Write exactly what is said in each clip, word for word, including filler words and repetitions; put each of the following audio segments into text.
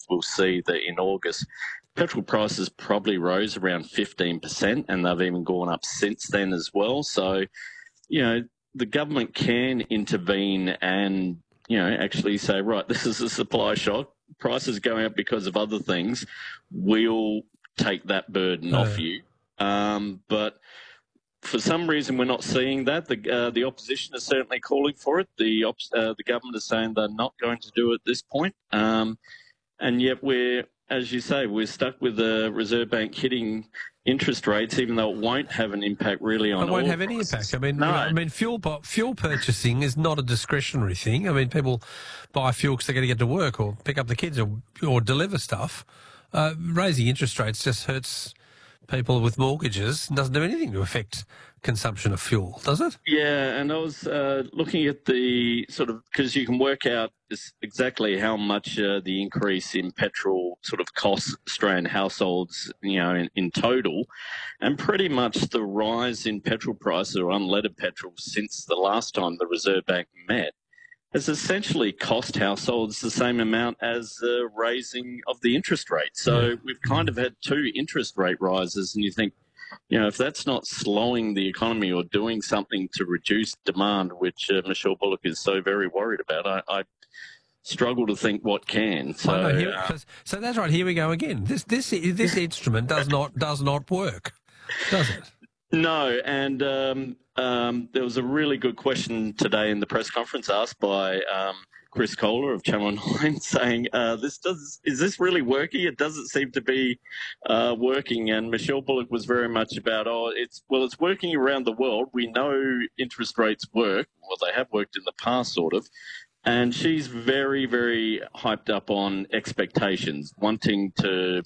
we'll see that in August, petrol prices probably rose around fifteen percent, and they've even gone up since then as well. So, you know, the government can intervene and, you know, actually say, right, this is a supply shock, prices going up because of other things, we'll take that burden Oh. off you. Um, but for some reason, we're not seeing that. The uh, the opposition is certainly calling for it. The op- uh, the government is saying they're not going to do it at this point. Um, and yet we're, as you say, we're stuck with the Reserve Bank hitting interest rates, even though it won't have an impact really on It won't oil have any prices. impact. I mean, No. you know, I mean, fuel bu- fuel purchasing is not a discretionary thing. I mean, people buy fuel because they're going to get to work or pick up the kids or or deliver stuff. Uh, raising interest rates just hurts people with mortgages and doesn't do anything to affect consumption of fuel, does it? Yeah, and I was uh, looking at the sort of, because you can work out this, exactly how much uh, the increase in petrol sort of costs Australian households, you know, in, in total, and pretty much the rise in petrol prices or unleaded petrol since the last time the Reserve Bank met has essentially cost households the same amount as the raising of the interest rate. So Yeah. we've kind of had two interest rate rises, and you think, you know, if that's not slowing the economy or doing something to reduce demand, which uh, Michelle Bullock is so very worried about, I, I struggle to think what can. So, I know, here, uh, 'cause- so that's right. Here we go again. This this this instrument does not does not work, does it? no, and um, um, there was a really good question today in the press conference asked by um, Chris Kohler of Channel nine saying, uh, "This does is this really working? It doesn't seem to be uh, working." And Michelle Bullock was very much about, "Oh, it's well, it's working around the world. We know interest rates work. Well, they have worked in the past, sort of." And she's very, very hyped up on expectations, wanting to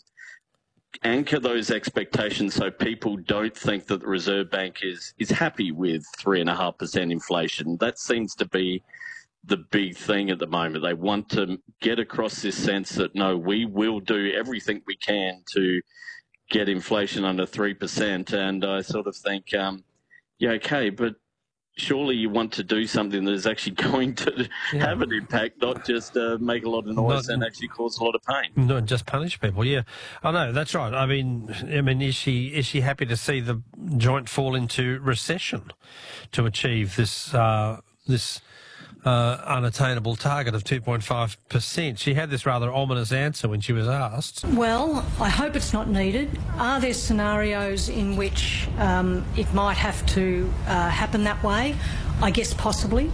anchor those expectations so people don't think that the Reserve Bank is is happy with three and a half percent inflation. That seems to be the big thing at the moment. They want to get across this sense that no, we will do everything we can to get inflation under three percent. And I sort of think, um, yeah, okay, but surely you want to do something that is actually going to Yeah. have an impact, not just uh, make a lot of noise Not- and actually cause a lot of pain. Not just punish people. Yeah, I know that's right. I mean, I mean, is she is she happy to see the joint fall into recession to achieve this uh, this uh, unattainable target of two point five percent? She had this rather ominous answer when she was asked. Well, I hope it's not needed. Are there scenarios in which um, it might have to uh, happen that way? I guess possibly.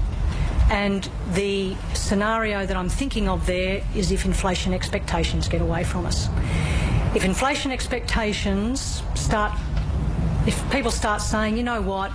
And the scenario that I'm thinking of there is if inflation expectations get away from us. If inflation expectations start, if people start saying, you know what,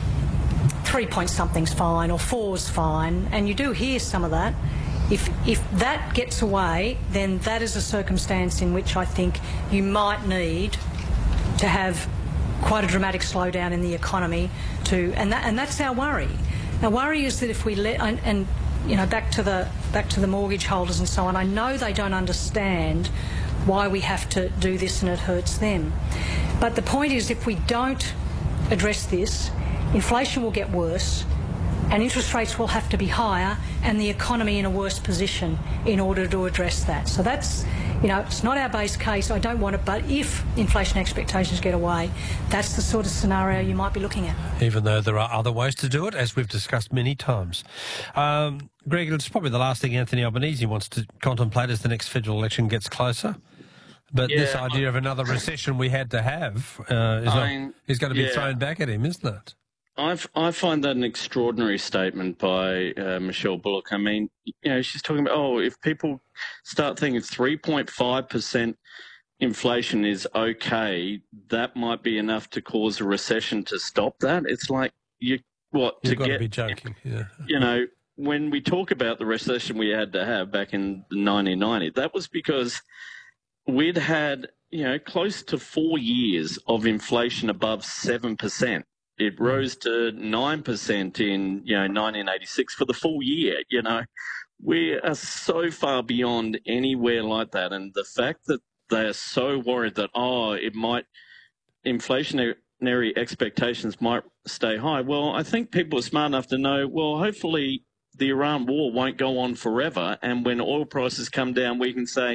three point something's fine or four's fine, and you do hear some of that, if if that gets away, then that is a circumstance in which I think you might need to have quite a dramatic slowdown in the economy to, and that and that's our worry. Our worry is that if we let, and, and you know, back to the back to the mortgage holders and so on, I know they don't understand why we have to do this and it hurts them. But the point is, if we don't address this, inflation will get worse and interest rates will have to be higher and the economy in a worse position in order to address that. So that's, you know, it's not our base case. I don't want it, but if inflation expectations get away, that's the sort of scenario you might be looking at. Even though there are other ways to do it, as we've discussed many times. Um, Greg, it's probably the last thing Anthony Albanese wants to contemplate as the next federal election gets closer. But Yeah, this idea of another recession we had to have uh, is, not, I mean, is going to be yeah. thrown back at him, isn't it? I've, I find that an extraordinary statement by uh, Michelle Bullock. I mean, you know, she's talking about, oh, if people start thinking three point five percent inflation is okay, that might be enough to cause a recession to stop that. It's like, you what, You've to got get, to be joking, yeah. you know, when we talk about the recession we had to have back in nineteen ninety, that was because we'd had, you know, close to four years of inflation above seven percent. It rose to nine percent in, you know, nineteen eighty-six for the full year. You know, we are so far beyond anywhere like that. And the fact that they are so worried that, oh, it might, inflationary expectations might stay high. Well, I think people are smart enough to know, well, hopefully the Iran war won't go on forever. And when oil prices come down, we can say,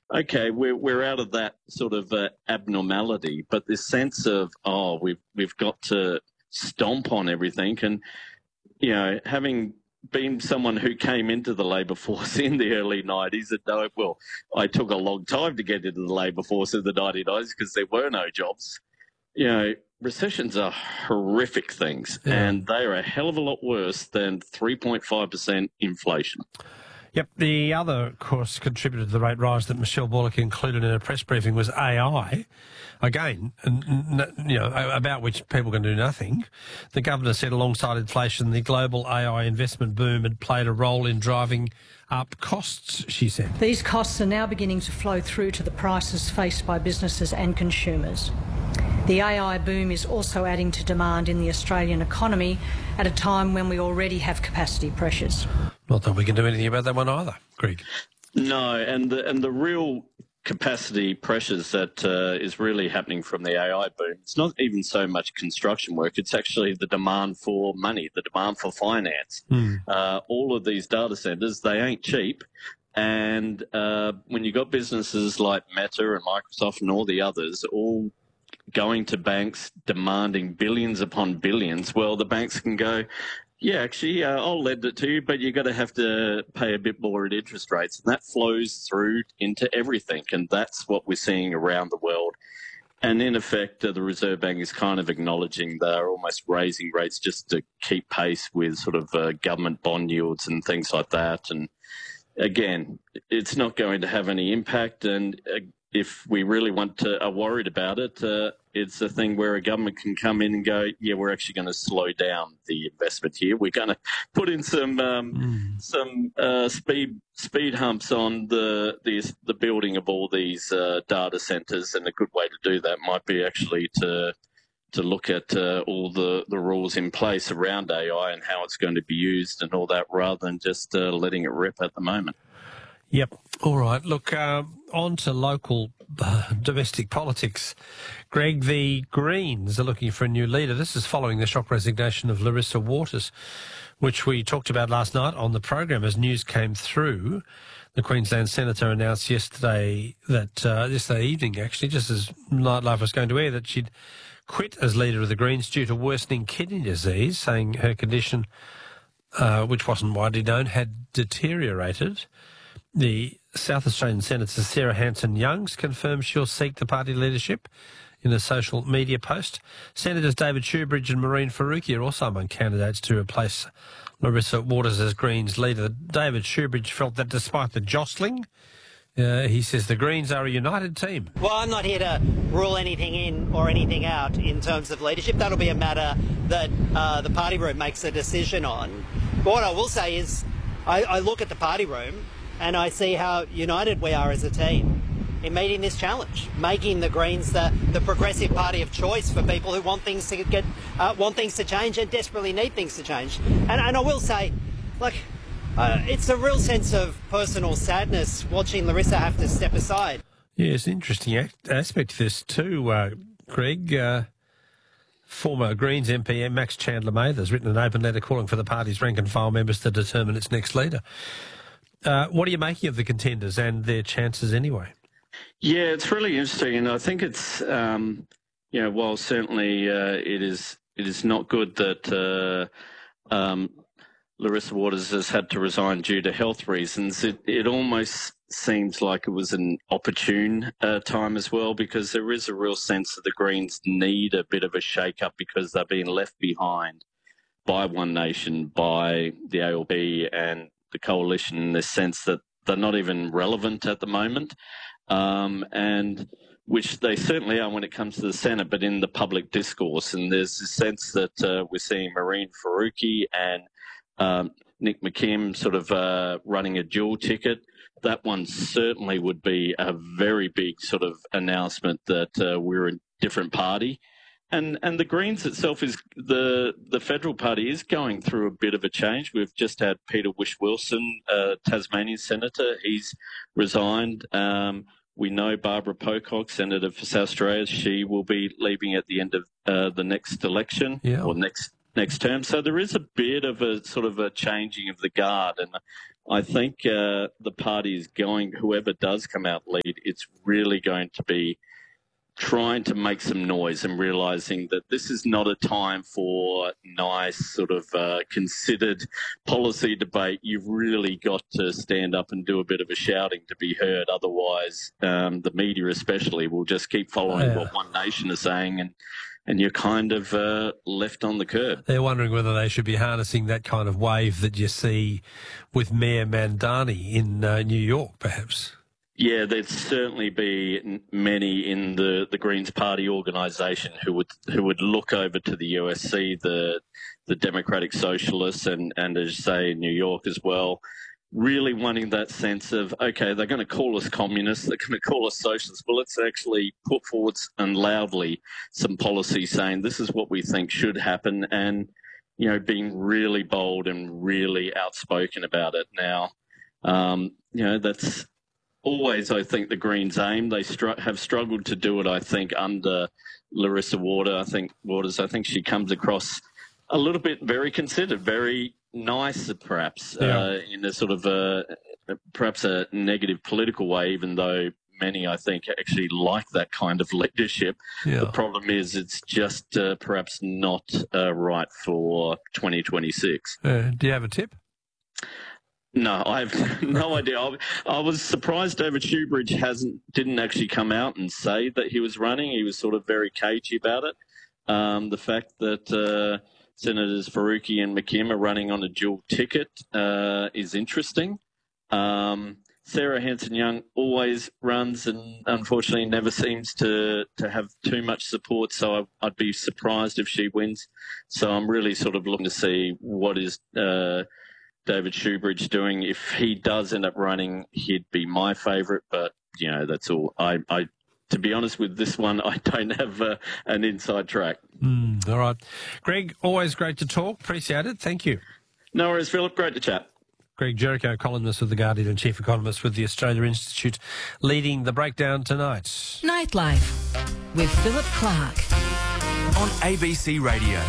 okay, we're we're out of that sort of uh, abnormality, but this sense of oh, we've we've got to stomp on everything, and you know, having been someone who came into the labour force in the early nineties, and no, well, I took a long time to get into the labour force in the nineteen nineties because there were no jobs. You know, recessions are horrific things, yeah. and they are a hell of a lot worse than three point five percent inflation. Yep. The other, of course, contributor to the rate rise that Michelle Bullock included in a press briefing was A I. Again, you know, about which people can do nothing. The governor said alongside inflation, the global A I investment boom had played a role in driving up costs, she said. These costs are now beginning to flow through to the prices faced by businesses and consumers. The A I boom is also adding to demand in the Australian economy at a time when we already have capacity pressures. Not that we can do anything about that one either, Greg. No, and the, and the real capacity pressures that uh, is really happening from the A I boom, it's not even so much construction work, it's actually the demand for money, the demand for finance. Mm. Uh, all of these data centres, they ain't cheap. And uh, when you've got businesses like Meta and Microsoft and all the others all going to banks demanding billions upon billions, well, the banks can go, yeah, actually, uh, I'll lend it to you, but you're going to have to pay a bit more at interest rates. And that flows through into everything. And that's what we're seeing around the world. And in effect, uh, the Reserve Bank is kind of acknowledging they're almost raising rates just to keep pace with sort of uh, government bond yields and things like that. And again, it's not going to have any impact. And uh, if we really want to, are worried about it, uh, it's a thing where a government can come in and go, yeah, we're actually going to slow down the investment here. We're going to put in some um, mm. some uh, speed speed humps on the the, the building of all these uh, data centres, and a good way to do that might be actually to to look at uh, all the, the rules in place around A I and how it's going to be used and all that, rather than just uh, letting it rip at the moment. Yep. All right. Look, uh, on to local uh, domestic politics. Greg, the Greens are looking for a new leader. This is following the shock resignation of Larissa Waters, which we talked about last night on the program as news came through. The Queensland Senator announced yesterday that, uh, yesterday evening actually, just as Nightlife was going to air, that she'd quit as leader of the Greens due to worsening kidney disease, saying her condition, uh, which wasn't widely known, had deteriorated. The South Australian Senator Sarah Hanson-Youngs confirmed she'll seek the party leadership in a social media post. Senators David Shoebridge and Mehreen Faruqi are also among candidates to replace Larissa Waters as Greens leader. David Shoebridge felt that despite the jostling, uh, he says the Greens are a united team. Well, I'm not here to rule anything in or anything out in terms of leadership. That'll be a matter that uh, the party room makes a decision on. But what I will say is I, I look at the party room and I see how united we are as a team in meeting this challenge, making the Greens the, the progressive party of choice for people who want things to get, uh, want things to change and desperately need things to change. And, and I will say, look, uh, it's a real sense of personal sadness watching Larissa have to step aside. Yeah, it's an interesting aspect to this too, uh, Greg. Uh, former Greens M P Max Chandler-Mather has written an open letter calling for the party's rank and file members to determine its next leader. Uh, what are you making of the contenders and their chances anyway? Yeah, it's really interesting, and I think it's, um, you know, while certainly uh, it is it is not good that uh, um, Larissa Waters has had to resign due to health reasons, it, it almost seems like it was an opportune uh, time as well, because there is a real sense that the Greens need a bit of a shake-up because they're being left behind by One Nation, by the A L P and the coalition, in the sense that they're not even relevant at the moment, um, and which they certainly are when it comes to the Senate, but in the public discourse. And there's a sense that uh, we're seeing Mehreen Faruqi and um, Nick McKim sort of uh, running a dual ticket. That one certainly would be a very big sort of announcement that uh, we're a different party. And and the Greens itself is the the federal party is going through a bit of a change. We've just had Peter Whish-Wilson, uh, Tasmanian senator. He's resigned. Um, we know Barbara Pocock, senator for South Australia. She will be leaving at the end of uh, the next election yeah. or next next term. So there is a bit of a sort of a changing of the guard, and I think uh, the party is going, whoever does come out lead, it's really going to be trying to make some noise and realising that this is not a time for nice sort of uh, considered policy debate. You've really got to stand up and do a bit of a shouting to be heard. Otherwise, um, the media especially will just keep following Yeah. what One Nation is saying, and and you're kind of uh, left on the curb. They're wondering whether they should be harnessing that kind of wave that you see with Mayor Mandani in uh, New York, perhaps. Yeah, there'd certainly be many in the, the Greens Party organisation who would who would look over to the U S C, the the Democratic Socialists, and, and as you say in New York as well, really wanting that sense of, okay, they're going to call us communists, they're going to call us socialists, but let's actually put forward and loudly some policy saying this is what we think should happen, and, you know, being really bold and really outspoken about it. Now, um, you know, that's always, I think, the Greens' aim. They str- have struggled to do it, I think, under Larissa Water. I think Waters, I think she comes across a little bit very considered, very nice, perhaps, Yeah. uh, in a sort of a, perhaps a negative political way, even though many, I think, actually like that kind of leadership. Yeah. The problem is it's just uh, perhaps not uh, right for twenty twenty-six. Uh, do you have a tip? No, I have no idea. I, I was surprised David Shoebridge hasn't didn't actually come out and say that he was running. He was sort of very cagey about it. Um, the fact that uh, Senators Faruqi and McKim are running on a dual ticket uh, is interesting. Um, Sarah Hanson-Young always runs and unfortunately never seems to, to have too much support, so I, I'd be surprised if she wins. So I'm really sort of looking to see what is uh, David Shoebridge doing. If he does end up running, he'd be my favourite, but, you know, that's all. I, I to be honest with this one, I don't have uh, an inside track. Mm, all right. Greg, always great to talk. Appreciate it. Thank you. No worries, Philip. Great to chat. Greg Jericho, columnist with The Guardian and chief economist with the Australia Institute, leading the breakdown tonight. Nightlife with Philip Clark on A B C Radio.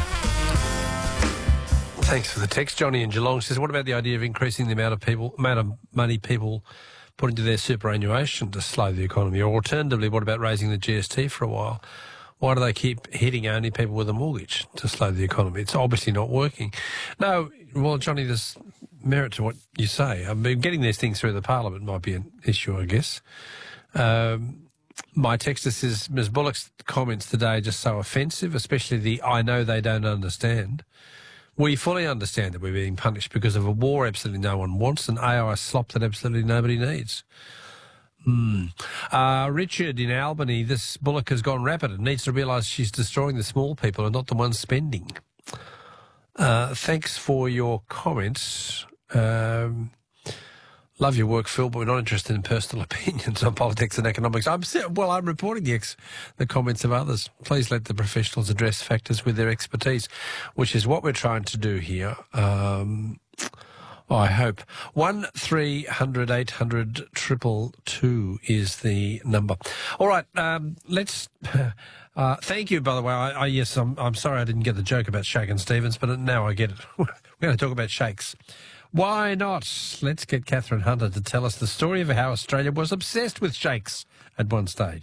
Thanks for the text. Johnny in Geelong says, what about the idea of increasing the amount of people, amount of money people put into their superannuation to slow the economy? Or alternatively, what about raising the G S T for a while? Why do they keep hitting only people with a mortgage to slow the economy? It's obviously not working. No, well, Johnny, there's merit to what you say. I mean, getting these things through the Parliament might be an issue, I guess. Um, my texter says, Miz Bullock's comments today are just so offensive, especially the I know they don't understand. We fully understand that we're being punished because of a war absolutely no one wants and A I slop that absolutely nobody needs. Mm. Uh, Richard in Albany, this Bullock has gone rapid and needs to realise she's destroying the small people and not the ones spending. Uh, thanks for your comments. Um, love your work, Phil, but we're not interested in personal opinions on politics and economics. I'm well, I'm reporting the ex, the comments of others. Please let the professionals address factors with their expertise, which is what we're trying to do here. Um, I hope. One three hundred eight hundred triple two is the number. All right, um, let's. Uh, thank you, by the way. I, I yes, I'm, I'm sorry I didn't get the joke about Shakin' Stevens, but now I get it. We're going to talk about shakes. Why not? Let's get Catherine Hunter to tell us the story of how Australia was obsessed with shakes at one stage.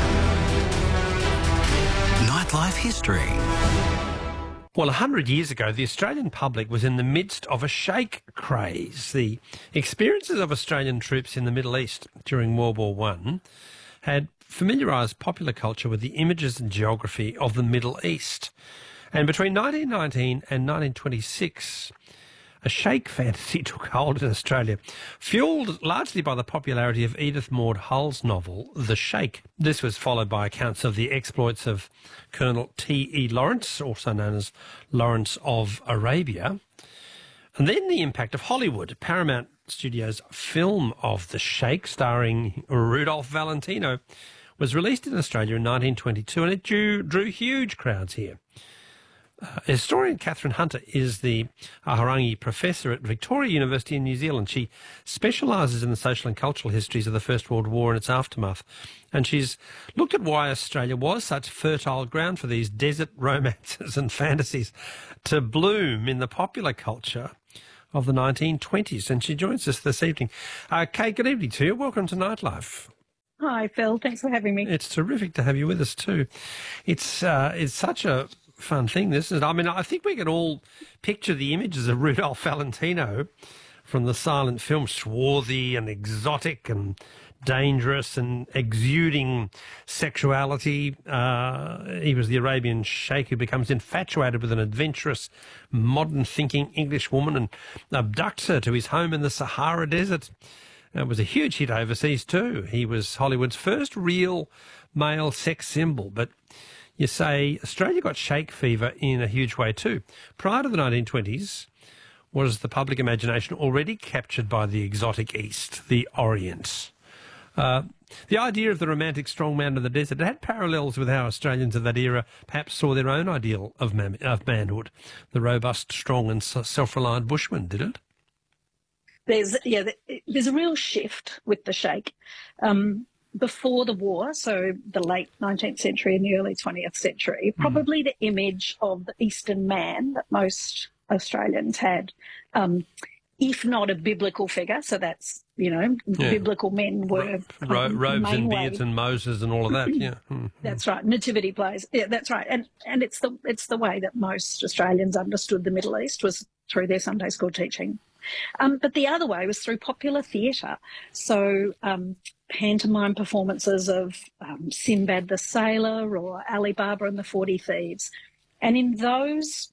Nightlife history. Well, a hundred years ago, the Australian public was in the midst of a shake craze. The experiences of Australian troops in the Middle East during World War One had familiarised popular culture with the images and geography of the Middle East. And between nineteen nineteen and nineteen twenty-six, a shake fantasy took hold in Australia, fuelled largely by the popularity of Edith Maud Hull's novel, The Shake. This was followed by accounts of the exploits of Colonel T E Lawrence, also known as Lawrence of Arabia, and then the impact of Hollywood. Paramount Studios' film of The Shake, starring Rudolph Valentino, was released in Australia in nineteen twenty-two, and it drew, drew huge crowds here. Uh, historian Catherine Hunter is the Aharangi Professor at Victoria University in New Zealand. She specialises in the social and cultural histories of the First World War and its aftermath. And she's looked at why Australia was such fertile ground for these desert romances and fantasies to bloom in the popular culture of the nineteen twenties, and she joins us this evening. Uh, Kate, good evening to you. Welcome to Nightlife. Hi, Phil. Thanks for having me. It's terrific to have you with us too. It's uh, it's such a fun thing, this is. I mean, I think we can all picture the images of Rudolph Valentino from the silent film, swarthy and exotic and dangerous and exuding sexuality. Uh, he was the Arabian sheikh who becomes infatuated with an adventurous, modern-thinking English woman and abducts her to his home in the Sahara Desert. It was a huge hit overseas too. He was Hollywood's first real male sex symbol. But you say Australia got sheikh fever in a huge way too. Prior to the nineteen twenties, was the public imagination already captured by the exotic East, the Orient? Uh, the idea of the romantic strongman of the desert, it had parallels with how Australians of that era perhaps saw their own ideal of, man, of manhood, the robust, strong and self-reliant bushman, did it? There's yeah, there's a real shift with the sheikh. Um, before the war, so the late nineteenth century and the early twentieth century, probably mm. the image of the Eastern man that most Australians had, um, if not a biblical figure, so that's, you know, yeah. biblical men were... Ro- um, robes and beards way. and Moses and all of that, yeah. Mm-hmm. That's right, nativity plays, yeah, that's right. And and it's the it's the way that most Australians understood the Middle East, was through their Sunday school teaching. Um, but the other way was through popular theatre. So um, pantomime performances of um, Sinbad the Sailor or Ali Baba and the Forty Thieves. And in those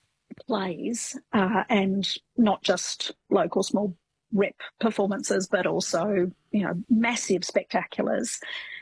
plays, uh, and not just local small rep performances, but also, you know, massive spectaculars,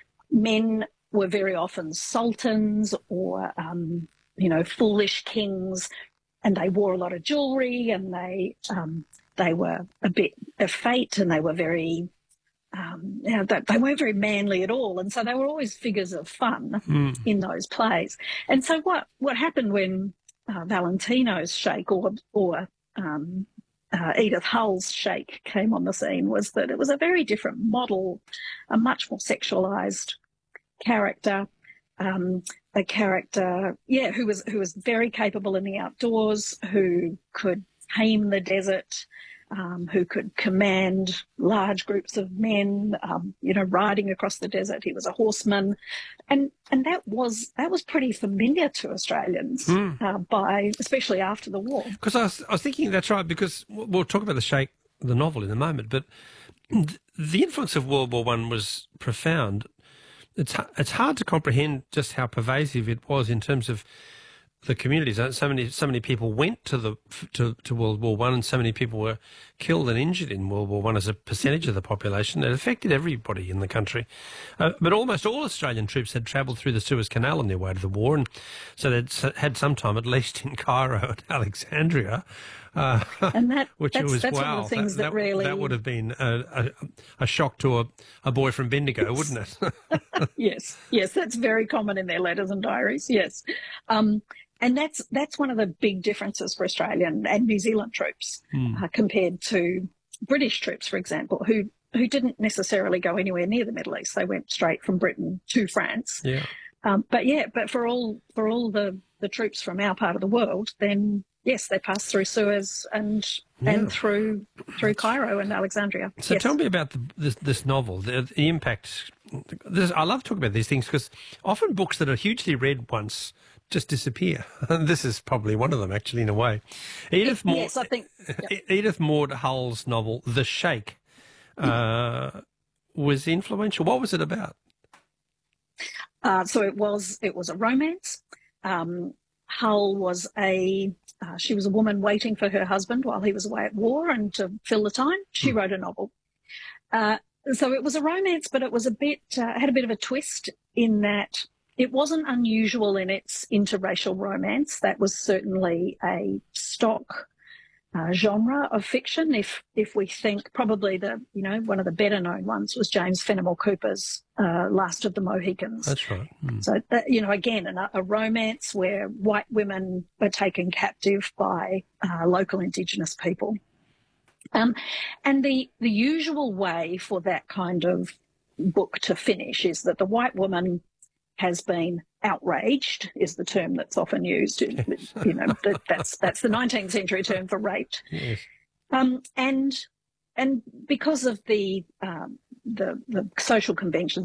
men were very often sultans or, um, you know, foolish kings, and they wore a lot of jewellery, and they um, they were a bit effete, and they were very, um, you know, they, they weren't very manly at all, and so they were always figures of fun mm. in those plays. And so what what happened when uh, Valentino's sheikh or or um, uh, Edith Hull's sheikh came on the scene was that it was a very different model, a much more sexualised character. Um, a character, yeah, who was who was very capable in the outdoors, who could tame the desert, um, who could command large groups of men, um, you know, riding across the desert. He was a horseman, and and that was that was pretty familiar to Australians mm. uh, by especially after the war. Because I was, I was thinking that's right. Because we'll talk about the Sheikh, the novel, in a moment, but the influence of World War One was profound. It's it's hard to comprehend just how pervasive it was in terms of the communities. So many so many people went to the to, to World War One, and so many people were killed and injured in World War One as a percentage of the population. It affected everybody in the country. Uh, but almost all Australian troops had travelled through the Suez Canal on their way to the war, and so they'd had some time at least in Cairo and Alexandria. Uh, and that, which that's, was that's wow, one of the things that, that really that would have been a, a, a shock to a, a boy from Bendigo, wouldn't it? yes, yes, that's very common in their letters and diaries. Yes, um, and that's that's one of the big differences for Australian and New Zealand troops mm. uh, compared to British troops, for example, who who didn't necessarily go anywhere near the Middle East. They went straight from Britain to France. Yeah, um, but yeah, but for all for all the the troops from our part of the world, then. Yes, they passed through Suez and yeah. and through through Cairo and Alexandria. So yes. tell me about the, this, this novel, the, the impact. This, I love talking about these things because often books that are hugely read once just disappear. And this is probably one of them, actually, in a way. Edith Maud, yes, I think. Yep. Edith Maud Hull's novel, The Sheikh, uh, was influential. What was it about? Uh, so it was it was a romance. Um, Hull was a Uh, she was a woman waiting for her husband while he was away at war, and to fill the time, she wrote a novel. Uh, so it was a romance, but it was a bit, uh, had a bit of a twist in that it wasn't unusual in its interracial romance. That was certainly a stock uh, genre of fiction. If if we think probably the, you know, one of the better known ones was James Fenimore Cooper's uh, Last of the Mohicans. That's right. Mm. So, that, you know, again, a, a romance where white women are taken captive by uh, local Indigenous people. Um, and the, the usual way for that kind of book to finish is that the white woman has been outraged, is the term that's often used. You know, that, that's that's the nineteenth century term for raped. Yes. Um, and and because of the um, the, the social conventions